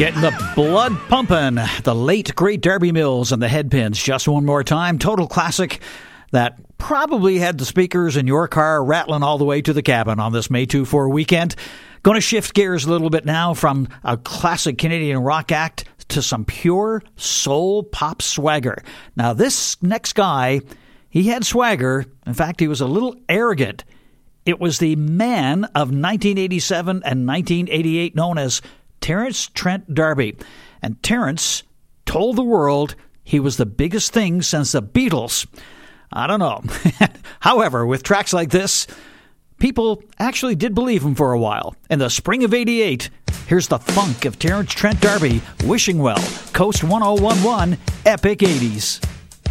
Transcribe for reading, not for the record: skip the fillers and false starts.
Getting the blood pumping. The late, great Darby Mills and the Headpins. Just one more time. Total classic that probably had the speakers in your car rattling all the way to the cabin on this May 2-4 weekend. Going to shift gears a little bit now from a classic Canadian rock act to some pure soul pop swagger. Now, this next guy, he had swagger. In fact, he was a little arrogant. It was the man of 1987 and 1988 known as Terence Trent D'Arby. And Terence told the world he was the biggest thing since the Beatles. I don't know. However, with tracks like this, people actually did believe him for a while. In the spring of '88, here's the funk of Terence Trent D'Arby, Wishing Well, Coast 1011, Epic 80s.